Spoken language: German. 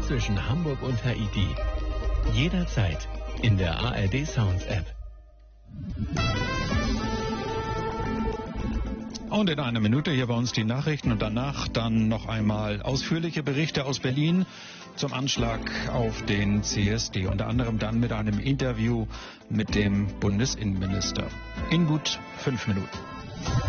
zwischen Hamburg und Haiti. Jederzeit in der ARD Sounds App. Und in einer Minute hier bei uns die Nachrichten und danach dann noch einmal ausführliche Berichte aus Berlin zum Anschlag auf den CSD. Unter anderem dann mit einem Interview mit dem Bundesinnenminister. In gut 5 Minuten.